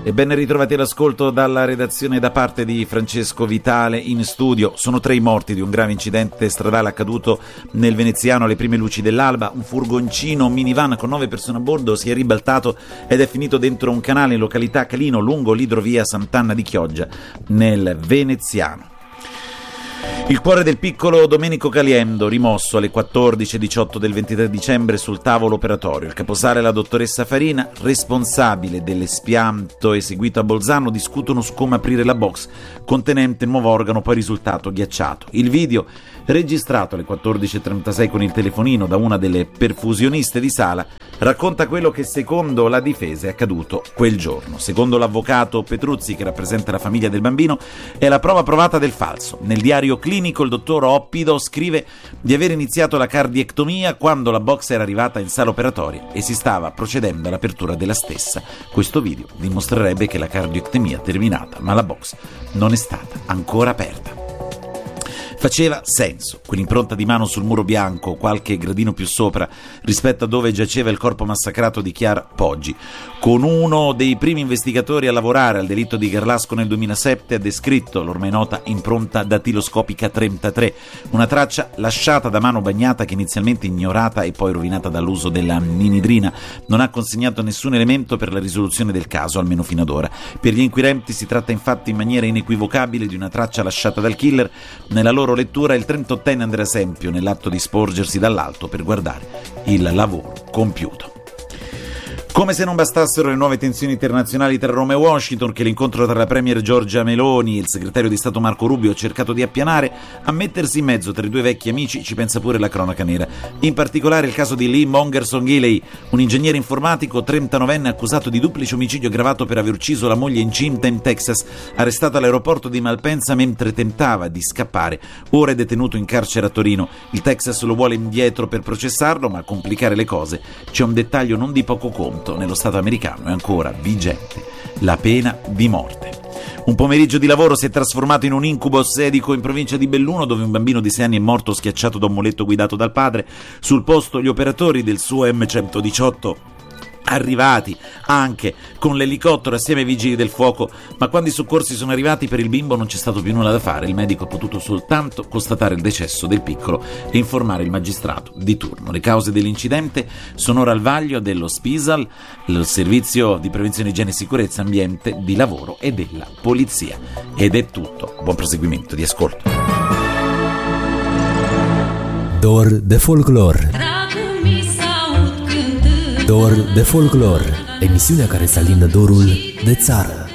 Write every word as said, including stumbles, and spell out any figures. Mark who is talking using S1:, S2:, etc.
S1: E ben ritrovati all'ascolto dalla redazione da parte di Francesco Vitale in studio. Sono tre i morti di un grave incidente stradale accaduto nel Veneziano alle prime luci dell'alba. Un furgoncino minivan con nove persone a bordo si è ribaltato ed è finito dentro un canale in località Calino lungo l'idrovia Sant'Anna di Chioggia nel Veneziano. Il cuore del piccolo Domenico Caliendo, rimosso alle quattordici e diciotto del ventitré dicembre sul tavolo operatorio. Il caposale e la dottoressa Farina, responsabile dell'espianto eseguito a Bolzano, discutono su come aprire la box contenente il nuovo organo, poi risultato ghiacciato. Il video, registrato alle quattordici e trentasei con il telefonino da una delle perfusioniste di sala, racconta quello che secondo la difesa è accaduto quel giorno. Secondo l'avvocato Petruzzi, che rappresenta la famiglia del bambino, è la prova provata del falso. Nel diario clinico il dottor Oppido scrive di aver iniziato la cardiectomia quando la box era arrivata in sala operatoria e si stava procedendo all'apertura della stessa. Questo video dimostrerebbe che la cardiectomia è terminata, ma la box non è stata ancora aperta. Faceva senso quell'impronta di mano sul muro bianco, qualche gradino più sopra rispetto a dove giaceva il corpo massacrato di Chiara Poggi. Con uno dei primi investigatori a lavorare al delitto di Garlasco nel duemilasette ha descritto l'ormai nota impronta datiloscopica trentatré, una traccia lasciata da mano bagnata che inizialmente ignorata e poi rovinata dall'uso della ninidrina. Non ha consegnato nessun elemento per la risoluzione del caso, almeno fino ad ora. Per gli inquirenti si tratta infatti in maniera inequivocabile di una traccia lasciata dal killer. Nella loro lettura il trentottenne Andrea Sempio nell'atto di sporgersi dall'alto per guardare il lavoro compiuto. Come se non bastassero le nuove tensioni internazionali tra Roma e Washington, che l'incontro tra la premier Giorgia Meloni e il segretario di Stato Marco Rubio ha cercato di appianare, a mettersi in mezzo tra i due vecchi amici ci pensa pure la cronaca nera. In particolare il caso di Lee Mongerson-Gilley, un ingegnere informatico trentanovenne accusato di duplice omicidio aggravato per aver ucciso la moglie incinta in Texas, arrestato all'aeroporto di Malpensa mentre tentava di scappare. Ora è detenuto in carcere a Torino. Il Texas lo vuole indietro per processarlo, ma a complicare le cose c'è un dettaglio non di poco conto. Nello Stato americano è ancora vigente la pena di morte. Un pomeriggio di lavoro si è trasformato in un incubo ossedico in provincia di Belluno, dove un bambino di sei anni è morto schiacciato da un muletto guidato dal padre. Sul posto gli operatori del suo emme centodiciotto arrivati anche con l'elicottero assieme ai vigili del fuoco, ma quando i soccorsi sono arrivati per il bimbo non c'è stato più nulla da fare. Il medico ha potuto soltanto constatare il decesso del piccolo e informare il magistrato di turno. Le cause dell'incidente sono ora al vaglio dello SPISAL, il servizio di prevenzione, igiene e sicurezza ambiente di lavoro, e della polizia. Ed è tutto. Buon proseguimento di ascolto.
S2: Dor de folclor. Dor de folclor, emisiunea care să alină dorul de țară.